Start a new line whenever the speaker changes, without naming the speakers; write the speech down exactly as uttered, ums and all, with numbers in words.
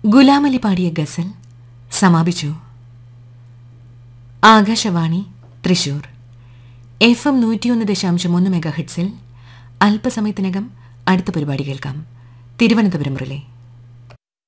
ഗുലാമലി പാടിയ ഗസൽ സമാപിച്ചു. Akashvani Thrissur F M നൂറ്റിയൊന്ന് ദശാംശം ഒന്ന് മെഗാ ഹെഡ്സിൽ അല്പസമയത്തിനകം അടുത്ത പരിപാടി കേൾക്കാം. തിരുവനന്തപുരം റിലേ.